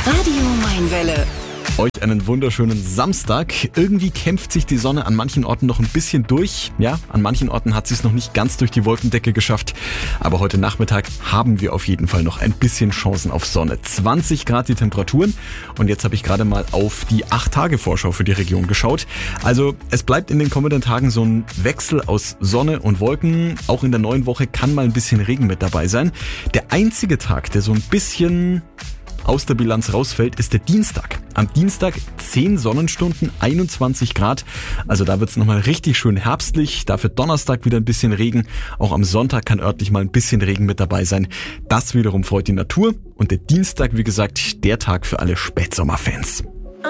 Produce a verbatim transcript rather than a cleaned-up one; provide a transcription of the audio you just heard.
Radio Mainwelle. Euch einen wunderschönen Samstag. Irgendwie kämpft sich die Sonne an manchen Orten noch ein bisschen durch. Ja, an manchen Orten hat sie es noch nicht ganz durch die Wolkendecke geschafft. Aber heute Nachmittag haben wir auf jeden Fall noch ein bisschen Chancen auf Sonne. zwanzig Grad die Temperaturen. Und jetzt habe ich gerade mal auf die acht Tage Vorschau für die Region geschaut. Also es bleibt in den kommenden Tagen so ein Wechsel aus Sonne und Wolken. Auch in der neuen Woche kann mal ein bisschen Regen mit dabei sein. Der einzige Tag, der so ein bisschen aus der Bilanz rausfällt, ist der Dienstag. Am Dienstag zehn Sonnenstunden, einundzwanzig Grad. Also da wird's nochmal richtig schön herbstlich. Dafür Donnerstag wieder ein bisschen Regen. Auch am Sonntag kann örtlich mal ein bisschen Regen mit dabei sein. Das wiederum freut die Natur. Und der Dienstag, wie gesagt, der Tag für alle Spätsommerfans.